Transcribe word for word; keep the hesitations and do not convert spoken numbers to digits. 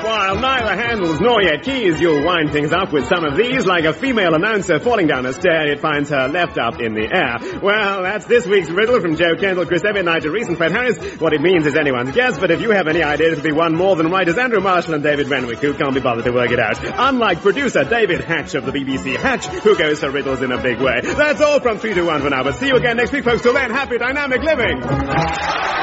while neither handles nor yet keys, you'll wind things up with some of these, like a female announcer falling down a stair, it finds her left up in the air. Well, that's this week's riddle from Joe Kendall, Chris Evan, Nigel Reese, and Fred Harris. What it means is anyone's guess, but if you have any idea, it'll be one more than writers Andrew Marshall and David Renwick, who can't be bothered to work it out. Unlike producer David Hatch of the B B C Hatch, who goes for riddles in a big way. That's all from three to one for now, but see you again next week, folks. Till then, happy dynamic living!